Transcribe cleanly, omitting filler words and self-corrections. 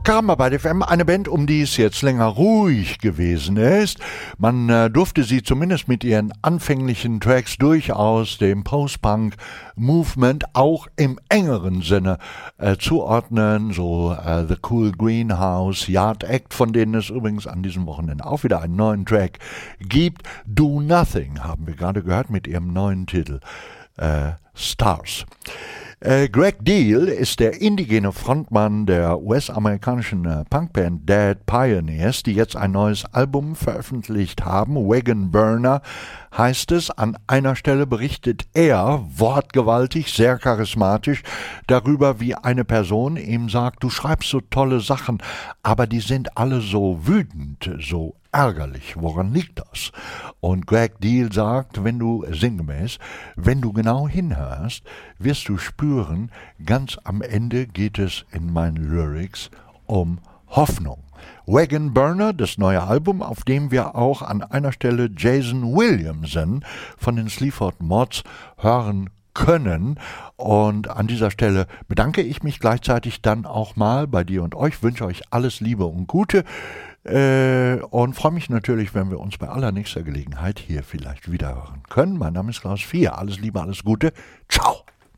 Karamba bei FM, eine Band, um die es jetzt länger ruhig gewesen ist. Man durfte sie zumindest mit ihren anfänglichen Tracks durchaus dem Post-Punk-Movement auch im engeren Sinne zuordnen. So The Cool Greenhouse, Yard Act, von denen es übrigens an diesem Wochenende auch wieder einen neuen Track gibt. Do Nothing haben wir gerade gehört mit ihrem neuen Titel Stars. Greg Deal ist der indigene Frontmann der US-amerikanischen Punkband Dead Pioneers, die jetzt ein neues Album veröffentlicht haben. Wagon Burner heißt es. An einer Stelle berichtet er, wortgewaltig, sehr charismatisch, darüber, wie eine Person ihm sagt, du schreibst so tolle Sachen, aber die sind alle so wütend, so ärgerlich. Woran liegt das? Und Greg Deal sagt, sinngemäß, wenn du genau hinhörst, wirst du spüren, ganz am Ende geht es in meinen Lyrics um Hoffnung. Wagon Burner, das neue Album, auf dem wir auch an einer Stelle Jason Williamson von den Sleaford Mods hören können. Und an dieser Stelle bedanke ich mich gleichzeitig dann auch mal bei dir und euch, wünsche euch alles Liebe und Gute und freue mich natürlich, wenn wir uns bei allernächster Gelegenheit hier vielleicht wieder hören können. Mein Name ist Klaus Vier. Alles Liebe, alles Gute. Ciao.